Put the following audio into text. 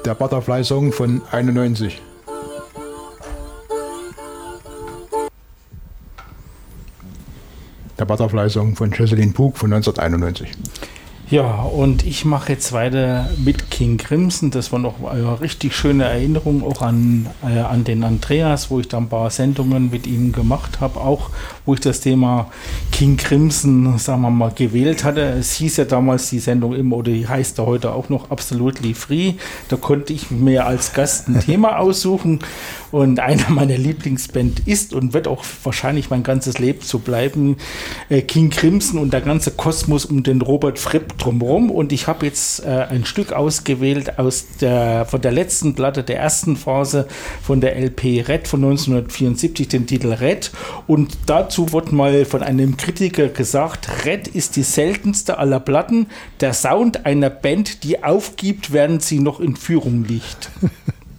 der Butterfly-Song von 91. Der Butterfly-Song von Jocelyn Pook von 1991. Ja, und ich mache jetzt weiter mit King Crimson. Das war noch eine richtig schöne Erinnerung auch an den Andreas, wo ich da ein paar Sendungen mit ihm gemacht habe, auch wo ich das Thema King Crimson, sagen wir mal, gewählt hatte. Es hieß ja damals die Sendung immer, oder die heißt ja heute auch noch Absolutely Free. Da konnte ich mir als Gast ein Thema aussuchen und einer meiner Lieblingsband ist und wird auch wahrscheinlich mein ganzes Leben so bleiben, King Crimson und der ganze Kosmos um den Robert Fripp drumherum. Und ich habe jetzt ein Stück ausgewählt von der letzten Platte der ersten Phase von der LP Red von 1974, den Titel Red. Und dazu wurde mal von einem Kritiker gesagt, Red ist die seltenste aller Platten, der Sound einer Band, die aufgibt, während sie noch in Führung liegt.